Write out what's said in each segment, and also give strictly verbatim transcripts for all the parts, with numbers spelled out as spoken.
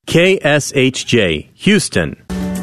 K S H J, Houston.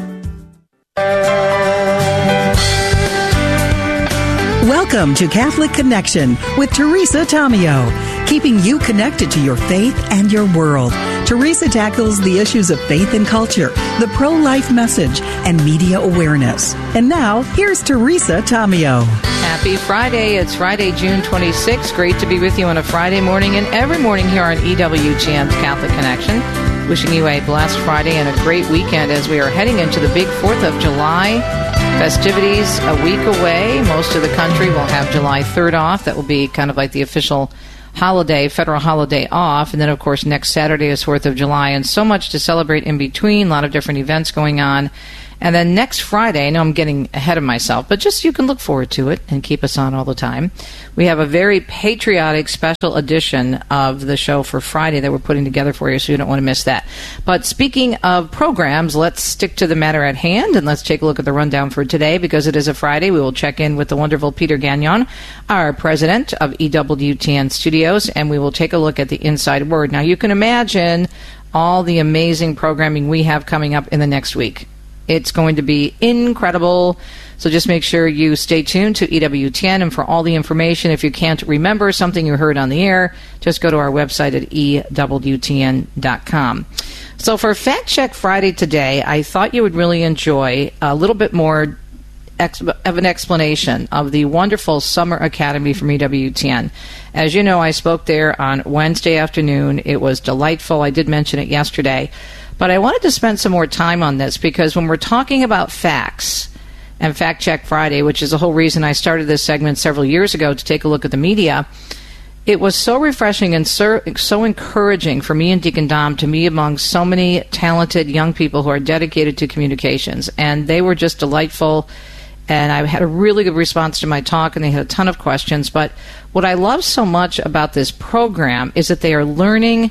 Welcome to Catholic Connection with Teresa Tomeo, keeping you connected to your faith and your world. Teresa tackles the issues of faith and culture, the pro-life message, and media awareness. And now, here's Teresa Tomeo. Happy Friday. It's Friday, June twenty-sixth. Great to be with you on a Friday morning and every morning here on E W T N's Catholic Connection. Wishing you a blessed Friday and a great weekend as we are heading into the big fourth of July festivities a week away. Most of the country will have July third off. That will be kind of like the official holiday, federal holiday off. And then, of course, next Saturday is fourth of July. And so much to celebrate in between. A lot of different events going on. And then next Friday, I know I'm getting ahead of myself, but just you can look forward to it and keep us on all the time. We have a very patriotic special edition of the show for Friday that we're putting together for you, so you don't want to miss that. But speaking of programs, let's stick to the matter at hand, and let's take a look at the rundown for today. Because it is a Friday, we will check in with the wonderful Peter Gagnon, our president of E W T N Studios, and we will take a look at the Inside Word. Now, you can imagine all the amazing programming we have coming up in the next week. It's going to be incredible. So just make sure you stay tuned to E W T N. And for all the information, if you can't remember something you heard on the air, just go to our website at E W T N dot com. So for Fact Check Friday today, I thought you would really enjoy a little bit more ex- of an explanation of the wonderful Summer Academy from E W T N. As you know, I spoke there on Wednesday afternoon. It was delightful. I did mention it yesterday. But I wanted to spend some more time on this because when we're talking about facts and Fact Check Friday, which is the whole reason I started this segment several years ago to take a look at the media, it was so refreshing and so, so encouraging for me and Deacon Dom to be among so many talented young people who are dedicated to communications. And they were just delightful. And I had a really good response to my talk, and they had a ton of questions. But what I love so much about this program is that they are learning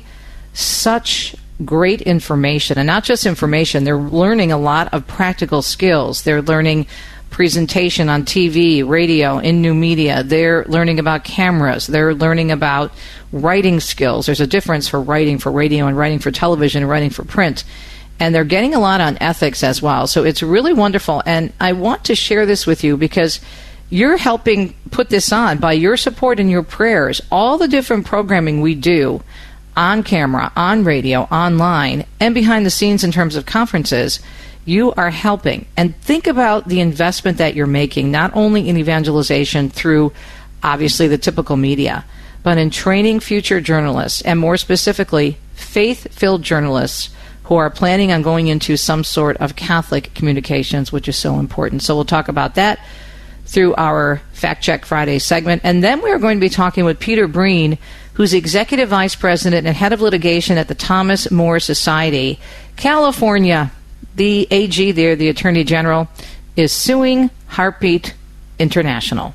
such great information, and not just information. They're learning a lot of practical skills. They're learning presentation on T V, radio, in new media. They're learning about cameras. They're learning about writing skills. There's a difference for writing for radio and writing for television and writing for print. And they're getting a lot on ethics as well. So it's really wonderful. And I want to share this with you because you're helping put this on by your support and your prayers. All the different programming we do on camera, on radio, online, and behind the scenes in terms of conferences, you are helping. And think about the investment that you're making, not only in evangelization through, obviously, the typical media, but in training future journalists, and more specifically, faith-filled journalists who are planning on going into some sort of Catholic communications, which is so important. So we'll talk about that through our Fact Check Friday segment. And then we're going to be talking with Peter Breen, who's Executive Vice President and Head of Litigation at the Thomas More Society. California, the A G there, the Attorney General, is suing Heartbeat International.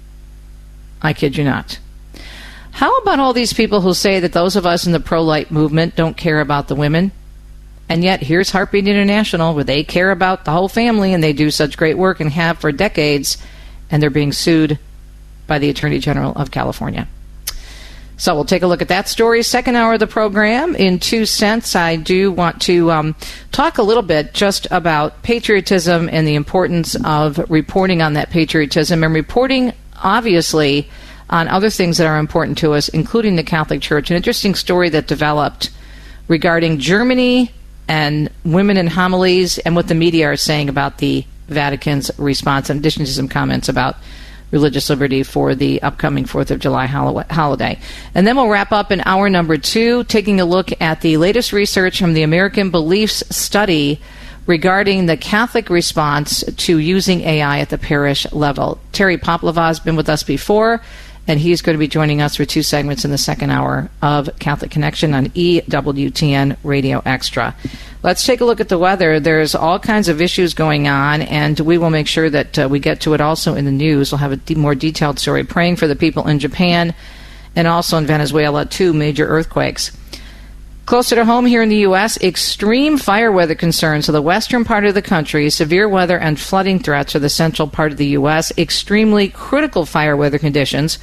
I kid you not. How about all these people who say that those of us in the pro-life movement don't care about the women? And yet, here's Heartbeat International, where they care about the whole family, and they do such great work and have for decades, and they're being sued by the Attorney General of California. So we'll take a look at that story. Second hour of the program. In two cents, I do want to um, talk a little bit just about patriotism and the importance of reporting on that patriotism and reporting, obviously, on other things that are important to us, including the Catholic Church. An interesting story that developed regarding Germany and women in homilies and what the media are saying about the Vatican's response, in addition to some comments about religious liberty for the upcoming fourth of July holiday. And then we'll wrap up in hour number two, taking a look at the latest research from the American Beliefs Study regarding the Catholic response to using A I at the parish level. Terry Poplava has been with us before, and he's going to be joining us for two segments in the second hour of Catholic Connection on E W T N Radio Extra. Let's take a look at the weather. There's all kinds of issues going on, and we will make sure that uh, we get to it also in the news. We'll have a de- more detailed story. Praying for the people in Japan and also in Venezuela, two major earthquakes. Closer to home here in the U S, extreme fire weather concerns to the western part of the country, severe weather and flooding threats to the central part of the U S, extremely critical fire weather conditions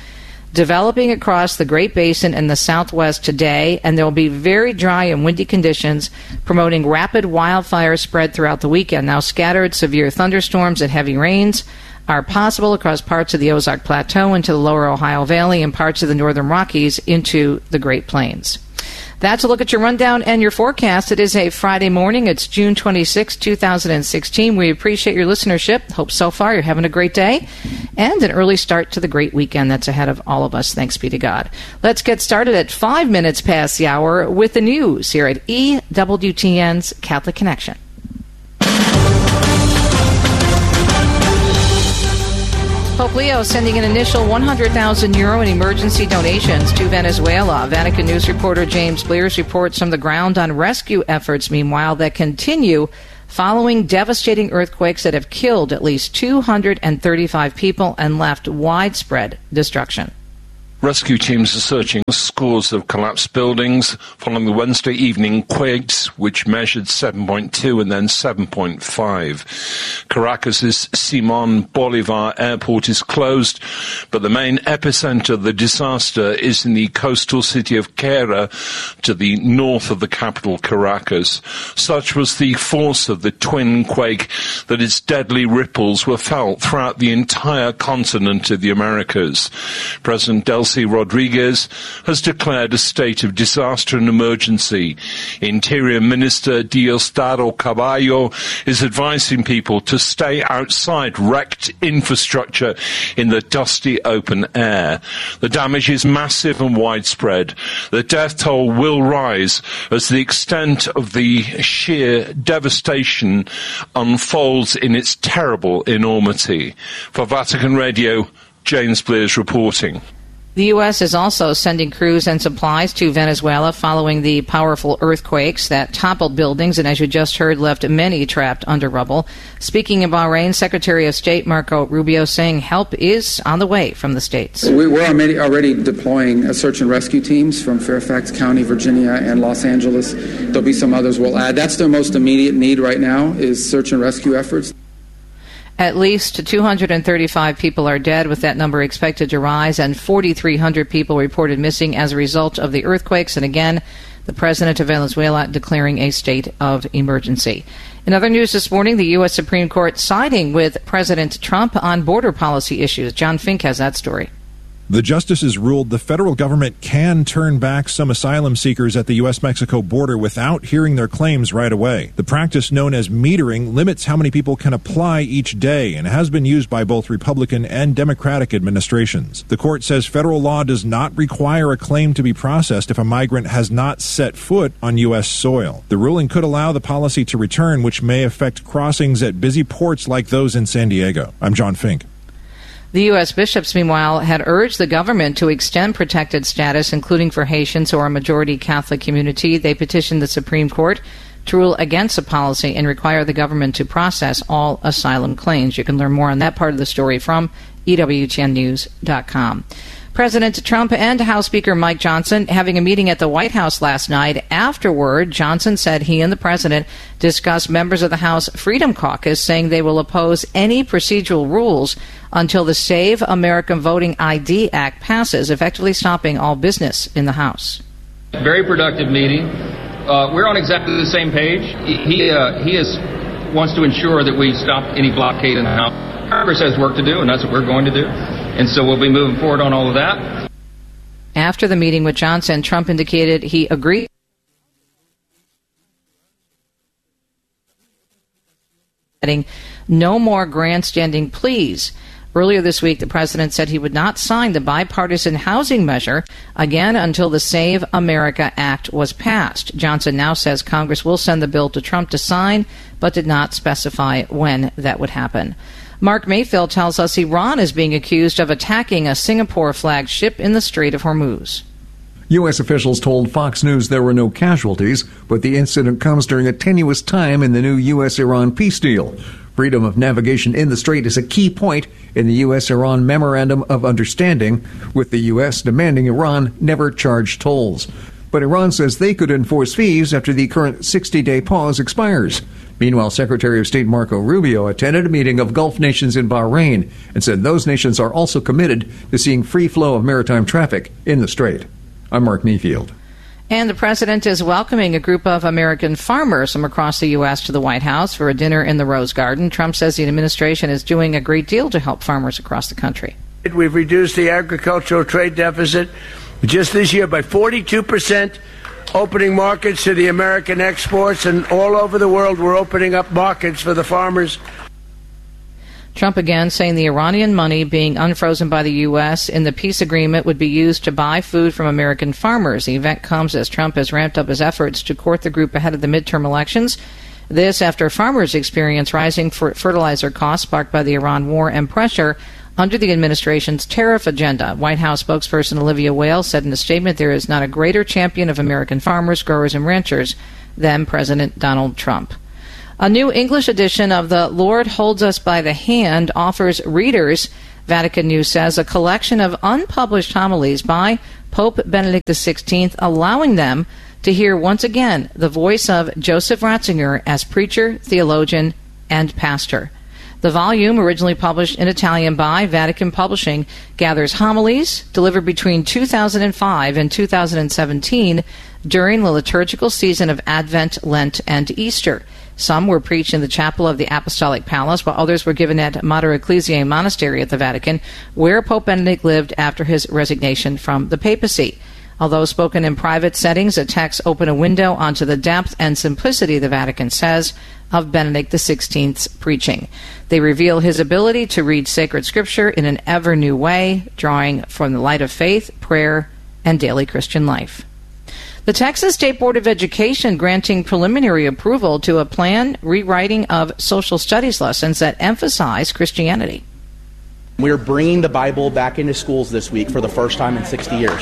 developing across the Great Basin and the Southwest today, and there will be very dry and windy conditions, promoting rapid wildfire spread throughout the weekend. Now, scattered severe thunderstorms and heavy rains are possible across parts of the Ozark Plateau into the lower Ohio Valley and parts of the northern Rockies into the Great Plains. That's a look at your rundown and your forecast. It is a Friday morning. It's June twenty-sixth, twenty sixteen. We appreciate your listenership. Hope so far you're having a great day and an early start to the great weekend that's ahead of all of us. Thanks be to God. Let's get started at five minutes past the hour with the news here at E W T N's Catholic Connection. Pope Leo sending an initial one hundred thousand euro in emergency donations to Venezuela. Vatican News reporter James Blears reports from the ground on rescue efforts, meanwhile, that continue following devastating earthquakes that have killed at least two hundred thirty-five people and left widespread destruction. Rescue teams are searching scores of collapsed buildings following the Wednesday evening quakes, which measured seven point two and then seven point five. Caracas' Simon Bolivar Airport is closed, but the main epicenter of the disaster is in the coastal city of Quera, to the north of the capital, Caracas. Such was the force of the twin quake that its deadly ripples were felt throughout the entire continent of the Americas. President Delcy Rodriguez has declared a state of disaster and emergency. Interior Minister Diosdado Caballo is advising people to stay outside wrecked infrastructure in the dusty open air. The damage is massive and widespread. The death toll will rise as the extent of the sheer devastation unfolds in its terrible enormity. For Vatican Radio, James Blears reporting. The U S is also sending crews and supplies to Venezuela following the powerful earthquakes that toppled buildings and, as you just heard, left many trapped under rubble. Speaking in Bahrain, Secretary of State Marco Rubio saying help is on the way from the states. We're already deploying search and rescue teams from Fairfax County, Virginia, and Los Angeles. There'll be some others we'll add. That's their most immediate need right now, is search and rescue efforts. At least two hundred thirty-five people are dead, with that number expected to rise, and forty-three hundred people reported missing as a result of the earthquakes. And again, the president of Venezuela declaring a state of emergency. In other news this morning, the U S Supreme Court siding with President Trump on border policy issues. John Fink has that story. The justices ruled the federal government can turn back some asylum seekers at the U S Mexico border without hearing their claims right away. The practice known as metering limits how many people can apply each day and has been used by both Republican and Democratic administrations. The court says federal law does not require a claim to be processed if a migrant has not set foot on U S soil. The ruling could allow the policy to return, which may affect crossings at busy ports like those in San Diego. I'm John Fink. The U S bishops, meanwhile, had urged the government to extend protected status, including for Haitians who are a majority Catholic community. They petitioned the Supreme Court to rule against the policy and require the government to process all asylum claims. You can learn more on that part of the story from E W T N news dot com. President Trump and House Speaker Mike Johnson having a meeting at the White House last night. Afterward, Johnson said he and the president discussed members of the House Freedom Caucus, saying they will oppose any procedural rules until the Save American Voting I D Act passes, effectively stopping all business in the House. Very productive meeting. Uh, we're on exactly the same page. He uh, he is wants to ensure that we stop any blockade in the House. Congress has work to do, and that's what we're going to do. And so we'll be moving forward on all of that. After the meeting with Johnson, Trump indicated he agreed. No more grandstanding pleas. Earlier this week, the president said he would not sign the bipartisan housing measure again until the Save America Act was passed. Johnson now says Congress will send the bill to Trump to sign, but did not specify when that would happen. Mark Mayfield tells us Iran is being accused of attacking a Singapore-flagged ship in the Strait of Hormuz. U S officials told Fox News there were no casualties, but the incident comes during a tenuous time in the new U S Iran peace deal. Freedom of navigation in the strait is a key point in the U S Iran Memorandum of Understanding, with the U S demanding Iran never charge tolls. But Iran says they could enforce fees after the current sixty-day pause expires. Meanwhile, Secretary of State Marco Rubio attended a meeting of Gulf nations in Bahrain and said those nations are also committed to seeing free flow of maritime traffic in the strait. I'm Mark Mayfield. And the president is welcoming a group of American farmers from across the U S to the White House for a dinner in the Rose Garden. Trump says the administration is doing a great deal to help farmers across the country. We've reduced the agricultural trade deficit just this year by forty-two percent, opening markets to the American exports, and all over the world we're opening up markets for the farmers. Trump again saying the Iranian money being unfrozen by the U S in the peace agreement would be used to buy food from American farmers. The event comes as Trump has ramped up his efforts to court the group ahead of the midterm elections. This after farmers experience rising fertilizer costs sparked by the Iran war and pressure under the administration's tariff agenda. White House spokesperson Olivia Wales said in a statement there is not a greater champion of American farmers, growers, and ranchers than President Donald Trump. A new English edition of The Lord Holds Us by the Hand offers readers, Vatican News says, a collection of unpublished homilies by Pope Benedict the sixteenth, allowing them to hear once again the voice of Joseph Ratzinger as preacher, theologian, and pastor. The volume, originally published in Italian by Vatican Publishing, gathers homilies delivered between two thousand five and two thousand seventeen during the liturgical season of Advent, Lent, and Easter. Some were preached in the chapel of the Apostolic Palace, while others were given at Mater Ecclesiae Monastery at the Vatican, where Pope Benedict lived after his resignation from the papacy. Although spoken in private settings, the texts open a window onto the depth and simplicity, the Vatican says, of Benedict the sixteenth's preaching. They reveal his ability to read sacred scripture in an ever-new way, drawing from the light of faith, prayer, and daily Christian life. The Texas State Board of Education granting preliminary approval to a planned rewriting of social studies lessons that emphasize Christianity. We're bringing the Bible back into schools this week for the first time in sixty years.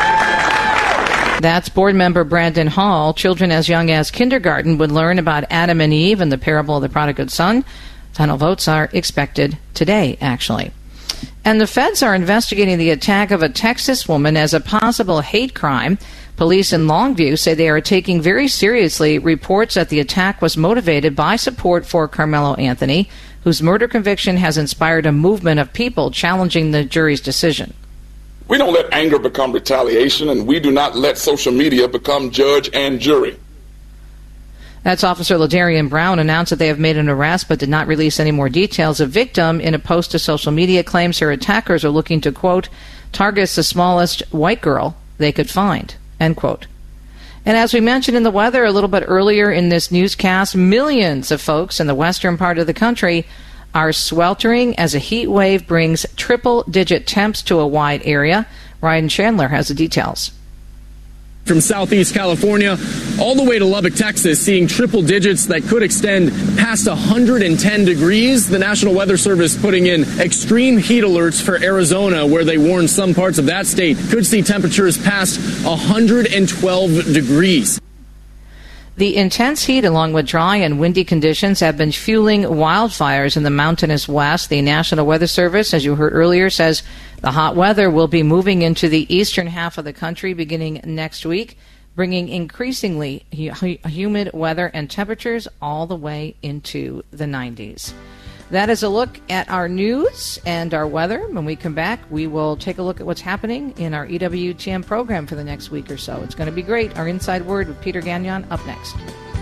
That's board member Brandon Hall. Children as young as kindergarten would learn about Adam and Eve and the parable of the prodigal son. Final votes are expected today, actually. And the feds are investigating the attack of a Texas woman as a possible hate crime. Police in Longview say they are taking very seriously reports that the attack was motivated by support for Carmelo Anthony, whose murder conviction has inspired a movement of people challenging the jury's decision. We don't let anger become retaliation, and we do not let social media become judge and jury. That's Officer Ladarian Brown announced that they have made an arrest but did not release any more details. A victim in a post to social media claims her attackers are looking to, quote, target the smallest white girl they could find, end quote. And as we mentioned in the weather a little bit earlier in this newscast, millions of folks in the western part of the country are sweltering as a heat wave brings triple-digit temps to a wide area. Ryan Chandler has the details. From southeast California all the way to Lubbock, Texas, seeing triple digits that could extend past one hundred ten degrees. The National Weather Service putting in extreme heat alerts for Arizona, where they warn some parts of that state could see temperatures past one hundred twelve degrees. The intense heat, along with dry and windy conditions, have been fueling wildfires in the mountainous west. The National Weather Service, as you heard earlier, says the hot weather will be moving into the eastern half of the country beginning next week, bringing increasingly humid weather and temperatures all the way into the nineties. That is a look at our news and our weather. When we come back, we will take a look at what's happening in our E W T M program for the next week or so. It's going to be great. Our Inside Word with Peter Gagnon up next.